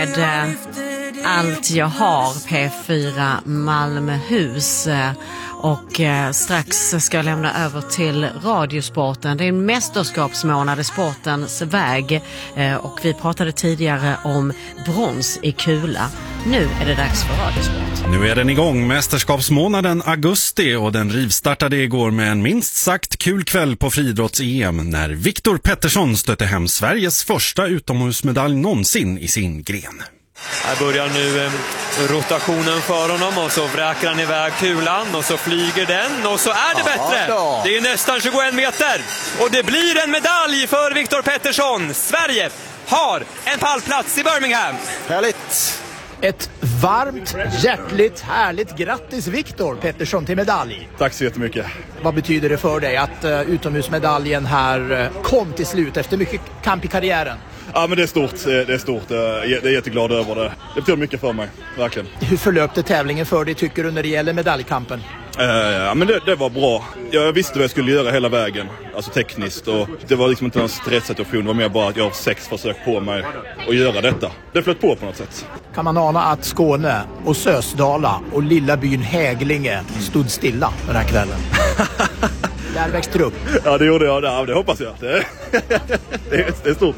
med Allt jag har, P4 Malmöhus. Och strax ska jag lämna över till Radiosporten. Det är en mästerskapsmånad i sportens väg. Och vi pratade tidigare om brons i kula. Nu är det dags för Radiosport. Nu är den igång, mästerskapsmånaden augusti, och den rivstartade igår med en minst sagt kul kväll på friidrotts-EM när Viktor Pettersson stötte hem Sveriges första utomhusmedalj någonsin i sin gren. Här börjar nu rotationen för honom och så vräker han iväg kulan och så flyger den och så är det bättre. Det är nästan 21 meter och det blir en medalj för Viktor Pettersson. Sverige har en pallplats i Birmingham. Härligt! Ett varmt, hjärtligt, härligt grattis Viktor Pettersson till medalj. Tack så jättemycket. Vad betyder det för dig att utomhusmedaljen här kom till slut efter mycket kamp i karriären? Ja, men det är stort. Det är stort. Jag är jätteglad över det. Det betyder mycket för mig, verkligen. Hur förlöpte tävlingen för dig, tycker du, när det gäller medaljkampen? Ja, men det var bra. Jag visste vad jag skulle göra hela vägen, alltså tekniskt. Och det var liksom inte någon stresssituation. Det var mer bara att jag har 6 försök på mig att göra detta. Det flöt på något sätt. Kan man ana att Skåne och Sösdala och lilla byn Häglinge stod stilla den här kvällen? Där växte upp. Ja, det gjorde jag där. Det hoppas jag. Det är stort.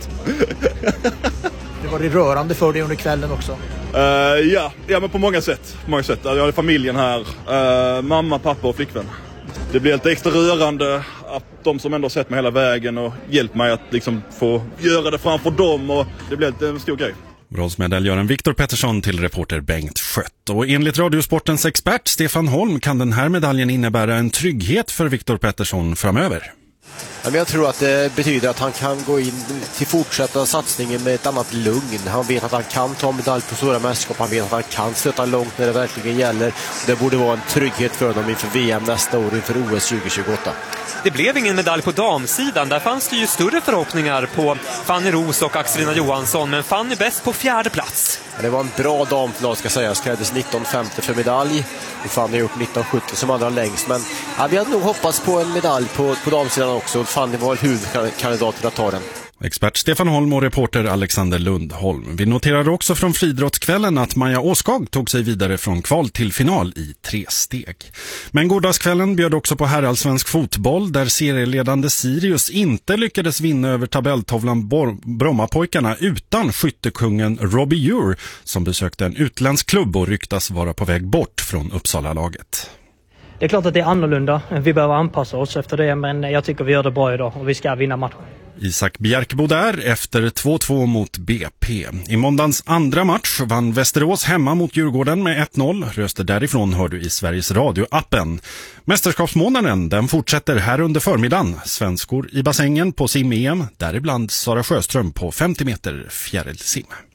Det var det rörande för dig under kvällen också? Ja, men på många sätt. Jag har familjen här. Mamma, pappa och flickvän. Det blir lite extra rörande att de som ändå har sett mig hela vägen och hjälpt mig att liksom få göra det framför dem. Och det blir en stor grej. Bronsmedaljören Viktor Pettersson till reporter Bengt Schött. Och enligt Radiosportens expert Stefan Holm kan den här medaljen innebära en trygghet för Viktor Pettersson framöver. Jag tror att det betyder att han kan gå in till fortsätta satsningen med ett annat lugn. Han vet att han kan ta medalj på stora mästerskap. Han vet att han kan stöta långt när det verkligen gäller. Det borde vara en trygghet för honom inför VM nästa år, inför OS 2028. Det blev ingen medalj på damsidan. Där fanns det ju större förhoppningar på Fanny Ros och Axelina Johansson. Men Fanny bäst på 4:e plats. Det var en bra damfinal, ska sägas. Krävdes 19,50 för medalj. Och Fanny har gjort 19,70 som andra längst. Men ja, vi hade nog hoppats på en medalj på damsidan också. Fanny var huvudkandidat till att ta den. Expert Stefan Holm och reporter Alexander Lundholm. Vi noterade också från friidrottskvällen att Maja Åskag tog sig vidare från kval till final i 3 steg. Men gårdagskvällen bjöd också på herrallsvensk fotboll där serieledande Sirius inte lyckades vinna över tabelltavlan Brommapojkarna utan skyttekungen Robbie Ure som besökte en utländsk klubb och ryktas vara på väg bort från Uppsala-laget. Det är klart att det är annorlunda. Vi behöver anpassa oss efter det, men jag tycker vi gör det bra idag och vi ska vinna matchen. Isak Bjerkbo där efter 2-2 mot BP. I måndagens andra match vann Västerås hemma mot Djurgården med 1-0. Röster därifrån hör du i Sveriges Radio-appen. Mästerskapsmånaden den fortsätter här under förmiddagen. Svenskor i bassängen på sim-EM, däribland Sara Sjöström på 50 meter fjärilsim.